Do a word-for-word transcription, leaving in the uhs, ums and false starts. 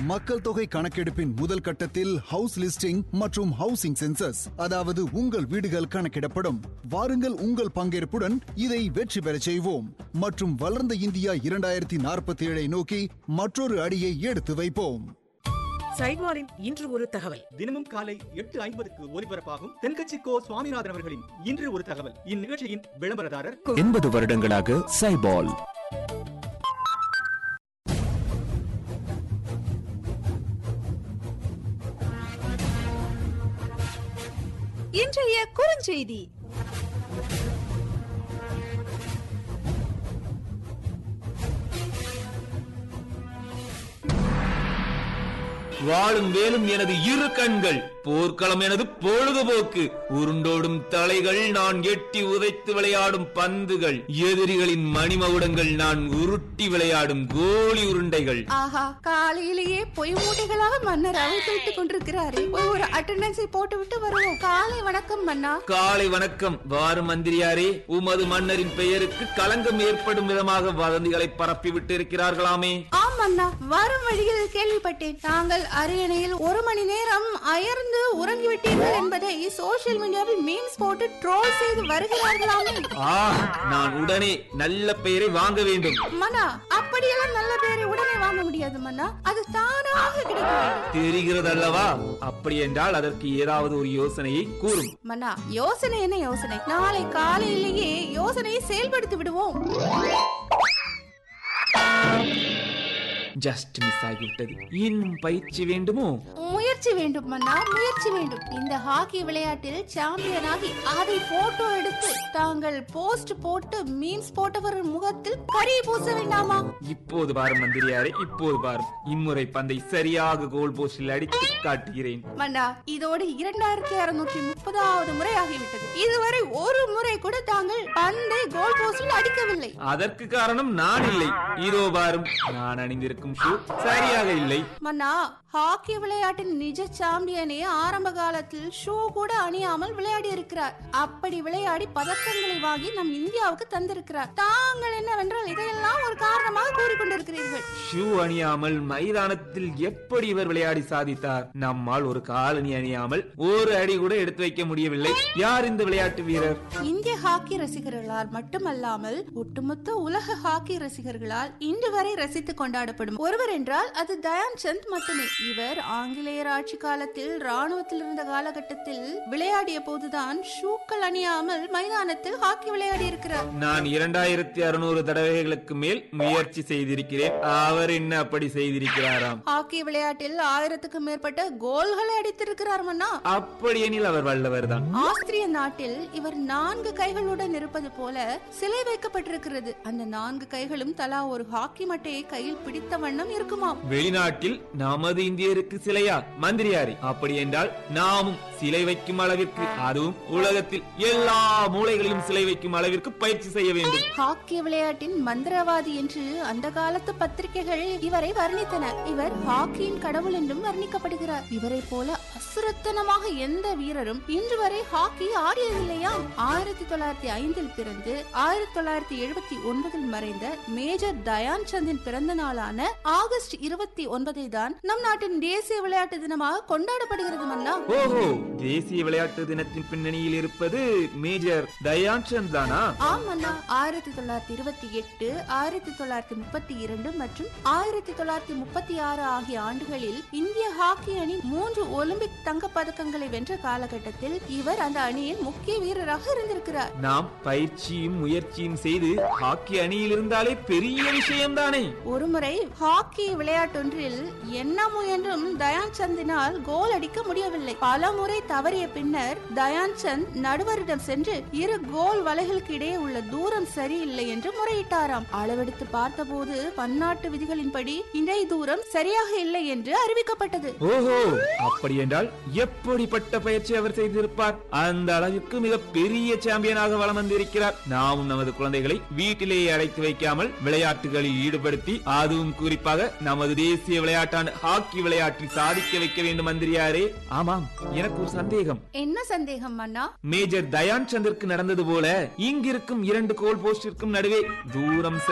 மக்கள் தொகை கணக்கெடுப்பின் முதல் கட்டத்தில் ஹவுஸ் லிஸ்டிங் மற்றும் ஹவுசிங் சென்சஸ், அதாவது உங்கள் வீடுகள் கணக்கிடப்படும். வாருங்கள், உங்கள் பங்கேற்புடன் இதை வெற்றி பெற செய்வோம் மற்றும் வளர்ந்த இந்தியா இரண்டாயிரத்தி நாற்பத்தி ஏழை நோக்கி மற்றொரு அடியை எடுத்து வைப்போம். சைட்வாரின் இன்று ஒரு தகவல். தினமும் காலை எட்டு ஐம்பதுக்கு ஒலிபரப்பாகும் தென்கட்சி கோ சுவாமிநாதன் அவர்களின் இன்று ஒரு தகவல். இந்நிகழ்ச்சியின் விளம்பரதாரர் எண்பது வருடங்களாக சைபால். இன்றைய குறுஞ்செய்தி. வாழும் வேலும் எனது இரு கண்கள், போர்க்களம் எனது பொழுதுபோக்கு. உருண்டோடும் தலைகள், நான் எட்டி உதைத்து விளையாடும் பந்துகள், எதிரிகளின் மணிமகுடங்கள், நான் உருட்டி விளையாடும் கோலி உருண்டைகள். ஆஹா, காலையிலேயே பொய் மூட்டைகளாக மன்னர் அவிழ்த்து கொண்டிருக்கிறாரே. ஒரு அட்டெண்டன்ஸை போட்டு விட்டு வருவோம். காலை வணக்கம் மன்னா. காலை வணக்கம். வாரும் மந்திரியாரே, உமது மன்னரின் பெயருக்கு களங்கம் ஏற்படும் விதமாக வதந்திகளை பரப்பிவிட்டு இருக்கிறார்களாமே. ஆம் மன்னா, வரும் வழியில் கேள்விப்பட்டேன். தாங்கள் அரியணையில் ஒரு மணி நேரம் அயர்ந்து உறங்கிவிட்டீர்கள் என்பதை சோசியல் மீடியாவில் மீம்ஸ் போட்டு ட்ரோல் செய்து வருகிறார்களாமே. ஆ, நான் உடனே நல்ல பெயரை வாங்க வேண்டும். மன்னா, அப்படியெல்லாம் நல்ல பெயரை உடனே வாங்க முடியாது மன்னா. அது தானாக கிடைக்க வேண்டும். தெரிகிறது அல்லவா? அப்படி என்றால் அதற்கு ஏதாவது ஒரு யோசனையை கூறும். மன்னா, யோசனை என்ன யோசனை? நாளை காலையிலேயே யோசனையை செயல்படுத்தி விடுவோம். ஜஸ்ட் மிஸ் ஆகிவிட்டது. இன்னும் பயிற்சி வேண்டுமோ? முயற்சி வேண்டும் மன்னா, முயற்சி வேண்டும். இந்த ஹாக்கி விளையாட்டில் சாம்பியனாகி அதை போட்டோ எடுத்து தாங்கள் போஸ்ட் போட்டு மீம்ஸ் போட்டவர் முகத்தில் கரி பூச வேண்டாமா? இப்போது பாரும் மந்திரியாரே, இப்போது பாரும். இம்முறை பந்தை சரியாக கோல் போஸ்டில் அடித்து காட்டுகிறேன். மன்னா, இதோடு இரண்டாயிரத்தி அறுநூற்றி முப்பதாவது முறை ஆகிவிட்டது. இதுவரை ஒரு முறை கூட தாங்கள் பந்தை கோல் போஸ்டில் அடிக்கவில்லை. அதற்கு காரணம் நான் இல்லை. இதோ பாரும், நான் அணிந்திருக்கும் ஷூ சரியாக இல்லை. மன்னா, ஹாக்கி விளையாட்டின் நிஜ சாம்பியனே ஆரம்ப காலத்தில் ஷூ கூட அணியாமல் விளையாடி இருக்கிறார். அப்படி விளையாடி பதக்கங்களை வாங்கி நம் இந்தியாவுக்கு தந்திருக்கிறார். தாங்கள் என்னவென்றால் இதையெல்லாம் ஒரு காரணமாக கூறிக்கொண்டிருக்கிறீர்கள். ஷூ அணியாமல் மைதானத்தில் எப்படி இவர் விளையாடி சாதித்தார்? நம்மால் ஒரு காலணி அணியாமல் ஒரு அடி கூட எடுத்து வைக்க முடியவில்லை. யார் இந்த விளையாட்டு வீரர்? இந்திய ஹாக்கி ரசிகர்களால் மட்டுமல்லாமல் ஒட்டுமொத்த உலக ஹாக்கி ரசிகர்களால் இன்று வரை ரசித்து கொண்டாடப்படும் ஒருவர் என்றால் அது தயான் சந்த் மட்டுமே. இவர் ஆங்கிலேயர் ஆட்சி காலத்தில் ராணுவத்தில் இருந்த காலகட்டத்தில் விளையாடிய போதுதான் ஷூக்கள் அணியாமல் மைதானத்தில் ஹாக்கி விளையாடி இருக்கிறார். நான் இரண்டாயிரத்தி அறுநூறு தடவைகளுக்கு மேல் முயற்சி செய்திருக்கிறேன். அவர் என்ன அப்படி செய்திருக்கிறாராம்? ஹாக்கி விளையாட்டில் ஆயிரத்துக்கும் மேற்பட்ட கோல்களை அடித்திருக்கிறார் மன்னா. அப்படியெனில் அவர் வல்லவர் தான். ஆஸ்திரிய நாட்டில் இவர் நான்கு கைகளுடன் இருப்பது போல சிலை வைக்கப்பட்டிருக்கிறது. அந்த நான்கு கைகளும் தலா ஒரு ஹாக்கி மட்டையை கையில் பிடித்த வண்ணம் இருக்குமா? வெளிநாட்டில் நமது இந்தியருக்கு சிலையா? மந்திரியாரி, அப்படி என்றால் நாமும் சிலை வைக்கும் அளவிற்கு, அதுவும் உலகத்தில் எல்லா மூலைகளிலும் சிலை வைக்கும் அளவிற்கு பயிற்சி செய்ய வேண்டும். ஹாக்கி விளையாட்டின் மந்திரவாதி என்று அந்த காலத்து பத்திரிகைகள் இவரை வர்ணித்தன. இவர் ஹாக்கியின் கடவுள் என்றும் வர்ணிக்கப்படுகிறார். இவரை போல அசுரத்தனமாக எந்த வீரரும் இன்று வரை ஹாக்கி ஆடியதில்லையா? ஆயிரத்தி தொள்ளாயிரத்தி ஐந்தில் பிறந்து ஆயிரத்தி தொள்ளாயிரத்தி எழுபத்தி ஒன்பதில் மறைந்த மேஜர் தயான் சந்தின் பிறந்த நாளான ஆகஸ்ட் இருபத்தி ஒன்பதை தான் நம் நாட்டின் தேசிய விளையாட்டு தினமாக கொண்டாடப்படுகிறது மன்னா. ஓஹோ, தேசிய விளையாட்டு தினத்தின் பின்னணியில் இருப்பது மேஜர் தயான் சந்த் தானா? ஆம் மன்னா. ஆயிரத்தி தொள்ளாயிரத்தி இருபத்தி எட்டு, ஆயிரத்தி தொள்ளாயிரத்தி முப்பத்தி இரண்டு மற்றும் ஆயிரத்தி தொள்ளாயிரத்தி முப்பத்தி ஆறு ஆகிய ஆண்டுகளில் இந்திய ஹாக்கி அணி மூன்று ஒலிம்பிக் தங்க பதக்கங்களை வென்ற காலகட்டத்தில் இவர் அந்த அணியின் முக்கிய வீரராக இருந்திருக்கிறார். நாம் பயிற்சியும் முயற்சியும் செய்து ஹாக்கி அணியில் இருந்தாலே பெரிய விஷயம் தானே. ஒருமுறை ஹாக்கி விளையாட்டொன்றில் என்ன முயன்றும் தயான் சந்தினால் கோல் அடிக்க முடியவில்லை. பல முறை தவறிய பின்னர் தயான் சந்த் நடுவரிடம் சென்று இரு கோல் வலைகளுக்கு இடையே உள்ள தூரம் சரியில்லை என்று முறையிட்டாராம். அளவெடுத்து பார்த்தபோது பன்னாட்டு விதிகளின்படி இணை தூரம் சரியாக இல்லை என்று அறிவிக்கப்பட்டது. ஓஹோ, அப்படி என்றால் எப்படிப்பட்ட பயிற்சி அவர் செய்திருப்பார்? அந்த அளவிற்கு மிக பெரிய சாம்பியனாக வலம் வந்திருக்கிறார். நாமும் நமது குழந்தைகளை வீட்டிலேயே அடைத்து வைக்காமல் விளையாட்டுகளில் ஈடுபடுத்தி, அதுவும் குறிப்பாக நமது தேசிய விளையாட்டான ஹாக்கி விளையாட்டில் சாதிக்க வைக்க வேண்டும் மந்திரியாரே. ஆமாம், எனக்கு ஒரு சந்தேகம். என்ன சந்தேகம் மன்னா? மேஜர் தயான் சந்திற்கு நடந்தது போல இங்கிருக்கும் இரண்டு கோல் போஸ்டிற்கும் நடுவே தூரம்